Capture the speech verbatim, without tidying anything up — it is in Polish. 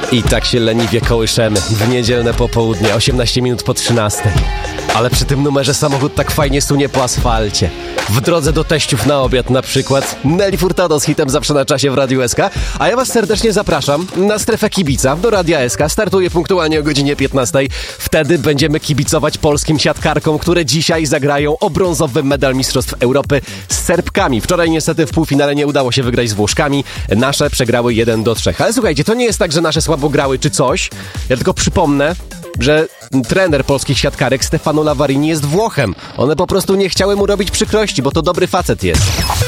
I tak się leniwie kołyszemy w niedzielne popołudnie, osiemnaście minut po trzynastej. Ale przy tym numerze samochód tak fajnie sunie po asfalcie. W drodze do teściów na obiad na przykład Nelly Furtado z hitem Zawsze na czasie w Radiu S K. A ja was serdecznie zapraszam na strefę kibica do Radia S K. Startuje punktualnie o godzinie piętnastej. Wtedy będziemy kibicować polskim siatkarkom, które dzisiaj zagrają o brązowy medal Mistrzostw Europy z Serbkami. Wczoraj niestety w półfinale nie udało się wygrać z Włoszkami. Nasze przegrały jeden do trzech. Ale słuchajcie, to nie jest tak, że nasze słabo grały czy coś. Ja tylko przypomnę, że trener polskich siatkarek Stefano Lavarini jest Włochem. One po prostu nie chciały mu robić przykrości, bo to dobry facet jest.